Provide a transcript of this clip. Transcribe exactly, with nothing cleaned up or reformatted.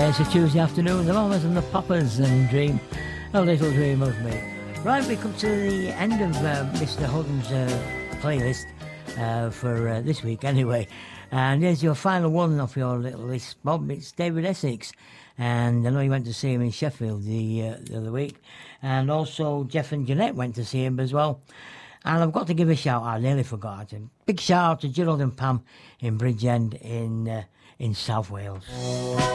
Yeah, it's a Tuesday afternoon, the Mamas and the Papas and Dream, a little dream of me. Right, we come to the end of uh, Mister Hutton's uh, playlist uh, for uh, this week anyway. And here's your final one off your little list, Bob. It's David Essex. And I know you went to see him in Sheffield the, uh, the other week. And also Jeff and Jeanette went to see him as well. And I've got to give a shout out, I nearly forgot. A big shout out to Gerald and Pam in Bridgend in, uh, in South Wales.